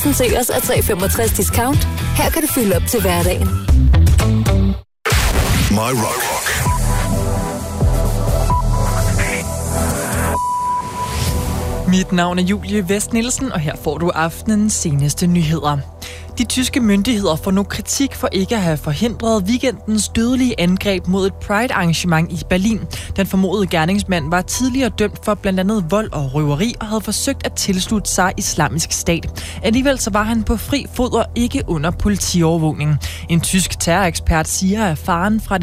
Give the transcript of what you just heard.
Præsenteres af 365 Discount. Her kan du fylde op til hverdagen. My Rock. Mit navn er Julie Vest Nielsen, og her får du aftenens seneste nyheder. De tyske myndigheder får nu kritik for ikke at have forhindret weekendens dødelige angreb mod et Pride-arrangement i Berlin. Den formodede gerningsmand var tidligere dømt for blandt andet vold og røveri og havde forsøgt at tilslutte sig Islamisk Stat. Alligevel så var han på fri fod og ikke under politiovervågning. En tysk terrorekspert siger, at faren fra